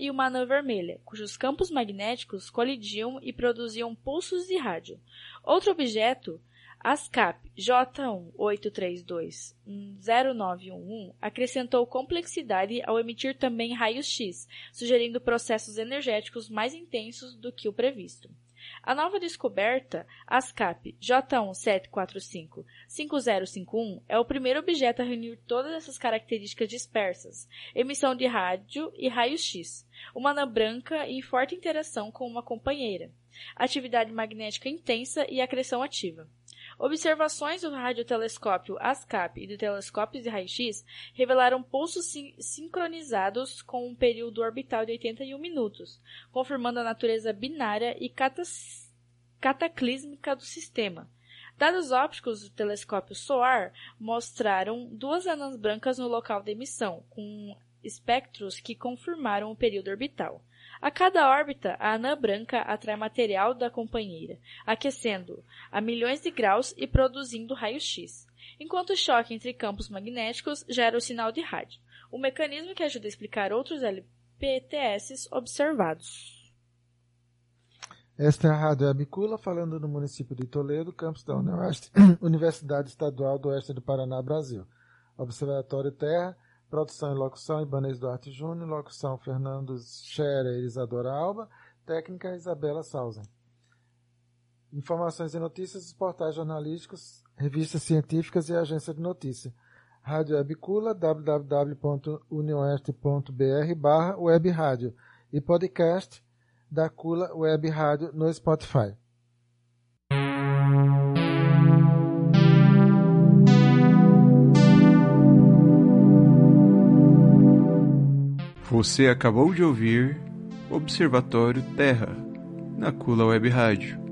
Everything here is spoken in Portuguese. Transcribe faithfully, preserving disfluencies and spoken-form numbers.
e uma anã vermelha, cujos campos magnéticos colidiam e produziam pulsos de rádio. Outro objeto, ASCAP J um oito três dois zero nove um um, acrescentou complexidade ao emitir também raios X, sugerindo processos energéticos mais intensos do que o previsto. A nova descoberta, ASCAP J um sete quatro cinco cinco zero cinco um, é o primeiro objeto a reunir todas essas características dispersas, emissão de rádio e raios-x, uma anã branca e forte interação com uma companheira, atividade magnética intensa e acreção ativa. Observações do radiotelescópio ASCAP e do telescópio de raio-x revelaram pulsos sin- sincronizados com um período orbital de oitenta e um minutos, confirmando a natureza binária e catas- cataclísmica do sistema. Dados ópticos do telescópio SOAR mostraram duas anãs brancas no local de emissão, com espectros que confirmaram o período orbital. A cada órbita, a anã branca atrai material da companheira, aquecendo a milhões de graus e produzindo raios-x, enquanto o choque entre campos magnéticos gera o sinal de rádio, um mecanismo que ajuda a explicar outros L P T S observados. Esta é a Rádio Abicula, falando no município de Toledo, campus da Universidade Estadual do Oeste do Paraná, Brasil. Observatório Terra, produção e locução, Ibanez Duarte Júnior, locução Fernando Scherer e Isadora Alba, técnica Isabela Sausen. Informações e notícias dos portais jornalísticos, revistas científicas e agência de notícia. Rádio Abicula, w w w ponto unioeste ponto b r barra web rádio e podcast da Cula Web Rádio no Spotify. Você acabou de ouvir Observatório Terra, na Cula Web Rádio.